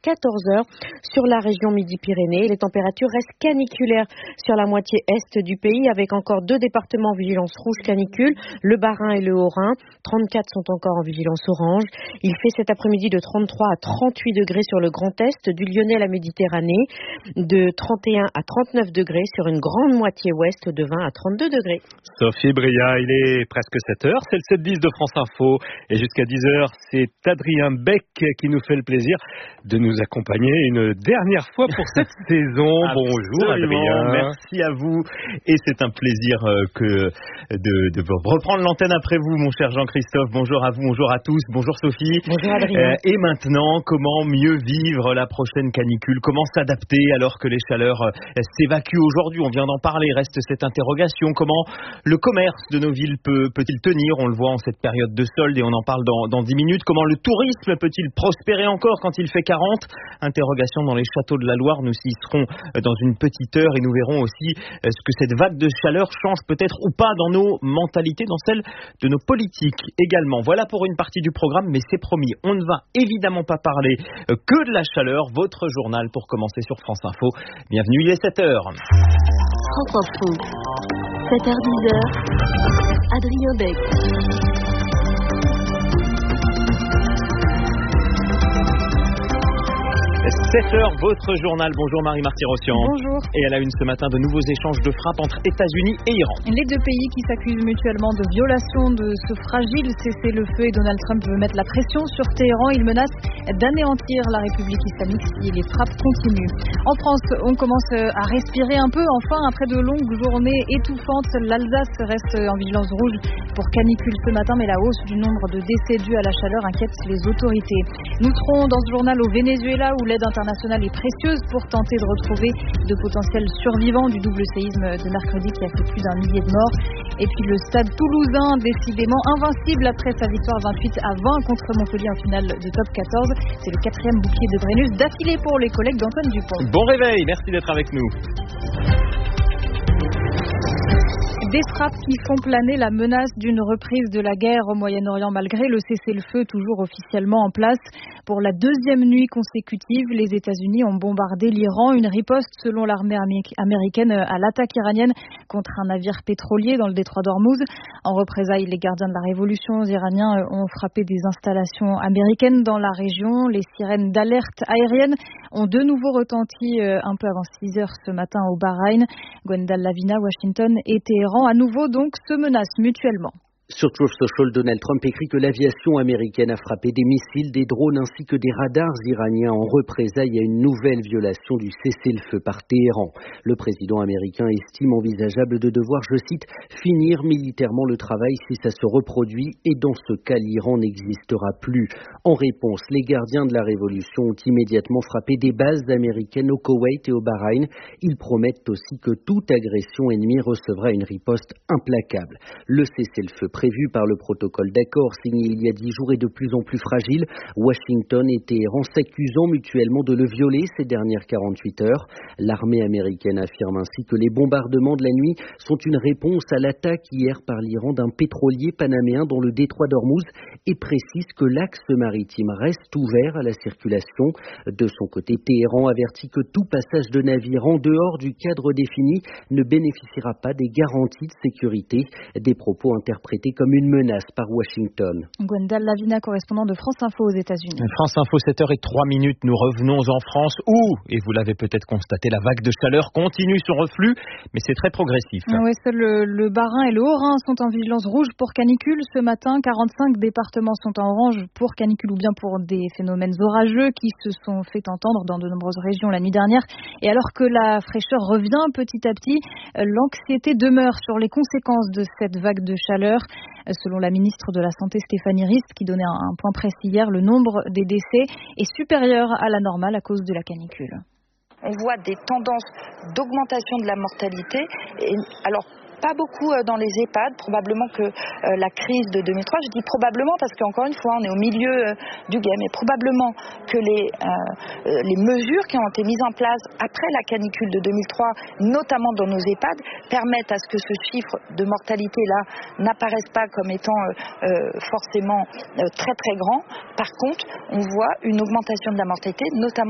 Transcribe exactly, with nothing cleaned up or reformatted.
quatorze heures sur la région Midi-Pyrénées. Les températures restent caniculaires sur la moitié est du pays avec encore deux départements en vigilance rouge canicule, le Bas-Rhin et le Haut-Rhin. trente-quatre sont encore en vigilance orange. Il fait cet après-midi de trente-trois à trente-huit degrés sur le Grand Est, du Lyonnais à la Méditerranée, de trente et un à trente-neuf degrés sur une grande moitié ouest, de vingt à trente-deux degrés. Sophie Bria, il est presque sept heures, c'est le sept dix de France Info. Et jusqu'à dix heures, c'est Adrien Beck qui nous fait le plaisir de nous accompagner une dernière fois pour cette saison. Bonjour Adrien. Merci à vous. Et c'est un plaisir que de, de reprendre l'antenne après vous, mon cher Jean-Christophe. Bonjour à vous, bonjour à tous. Bonjour Sophie. Bonjour Adrien. Euh, et maintenant, comment mieux vivre la prochaine canicule? Comment s'adapter alors que les chaleurs euh, s'évacuent aujourd'hui? On vient d'en parler, reste cette interrogation. Comment le commerce de nos villes peut, peut-il tenir? On le voit en cette période de solde et on en parle dans, dans dix minutes. Comment le tourisme peut-il prospérer encore quand il fait quarante? Interrogation dans les châteaux de la Loire. Nous y serons dans une petite heure et nous verrons aussi ce que cette vague de chaleur change peut-être ou pas dans nos mentalités, dans celles de nos politiques également. Voilà pour une partie du programme, mais c'est promis, on ne va évidemment pas parler que de la chaleur. Votre journal pour commencer sur France Info. Bienvenue, il est sept heures. France Info, sept heures dix heures, Adrien Beck. sept heures, votre journal. Bonjour Marie-Marty Rossian. Bonjour. Et elle a une ce matin de nouveaux échanges de frappes entre États-Unis et Iran. Les deux pays qui s'accusent mutuellement de violation de ce fragile cessez-le-feu et Donald Trump veut mettre la pression sur Téhéran. Il menace d'anéantir la République islamique si les frappes continuent. En France, on commence à respirer un peu. Enfin, après de longues journées étouffantes, l'Alsace reste en vigilance rouge pour canicule ce matin, mais la hausse du nombre de décès dus à la chaleur inquiète les autorités. Nous serons dans ce journal au Venezuela où l'aide internationale est précieuse pour tenter de retrouver de potentiels survivants du double séisme de mercredi qui a fait plus d'un millier de morts. Et puis le stade toulousain, décidément invincible après sa victoire vingt-huit à vingt contre Montpellier en finale de top quatorze. C'est le quatrième bouclier de Brennus d'affilée pour les collègues d'Antoine Dupont. Bon réveil, merci d'être avec nous. Des frappes qui font planer la menace d'une reprise de la guerre au Moyen-Orient malgré le cessez-le-feu toujours officiellement en place. Pour la deuxième nuit consécutive, les États-Unis ont bombardé l'Iran. Une riposte selon l'armée américaine à l'attaque iranienne contre un navire pétrolier dans le détroit d'Ormuz. En représailles, les gardiens de la révolution iraniens ont frappé des installations américaines dans la région. Les sirènes d'alerte aérienne ont de nouveau retenti un peu avant six heures ce matin au Bahreïn. Gwendal Lavina, Washington et Téhéran à nouveau donc se menacent mutuellement. Sur Truth Social, Donald Trump écrit que l'aviation américaine a frappé des missiles, des drones ainsi que des radars iraniens en représailles à une nouvelle violation du cessez-le-feu par Téhéran. Le président américain estime envisageable de devoir, je cite, finir militairement le travail si ça se reproduit et dans ce cas l'Iran n'existera plus. En réponse, les gardiens de la révolution ont immédiatement frappé des bases américaines au Koweït et au Bahreïn. Ils promettent aussi que toute agression ennemie recevra une riposte implacable. Le cessez-le-feu prévu par le protocole d'accord signé il y a dix jours est de plus en plus fragile. Washington et Téhéran s'accusant mutuellement de le violer ces dernières quarante-huit heures. L'armée américaine affirme ainsi que les bombardements de la nuit sont une réponse à l'attaque hier par l'Iran d'un pétrolier panaméen dans le détroit d'Ormuz et précise que l'axe maritime reste ouvert à la circulation. De son côté, Téhéran avertit que tout passage de navire en dehors du cadre défini ne bénéficiera pas des garanties de sécurité. Des propos interprétés comme une menace par Washington. Gwendal Lavina, correspondant de France Info aux États-Unis. France Info, sept heures trois minutes. Nous revenons en France où, et vous l'avez peut-être constaté, la vague de chaleur continue son reflux, mais c'est très progressif. Ah ouais, seul le, le Bas-Rhin et le Haut-Rhin sont en vigilance rouge pour canicule. Ce matin, quarante-cinq départements sont en orange pour canicule ou bien pour des phénomènes orageux qui se sont fait entendre dans de nombreuses régions la nuit dernière. Et alors que la fraîcheur revient petit à petit, l'anxiété demeure sur les conséquences de cette vague de chaleur. Selon la ministre de la Santé Stéphanie Rist, qui donnait un point précis hier, le nombre des décès est supérieur à la normale à cause de la canicule. On voit des tendances d'augmentation de la mortalité. Et alors, pas beaucoup dans les EHPAD, probablement que euh, la crise de deux mille trois, je dis probablement parce qu'encore une fois on est au milieu euh, du game, et probablement que les, euh, les mesures qui ont été mises en place après la canicule de deux mille trois, notamment dans nos EHPAD, permettent à ce que ce chiffre de mortalité-là n'apparaisse pas comme étant euh, euh, forcément euh, très très grand. Par contre, on voit une augmentation de la mortalité, notamment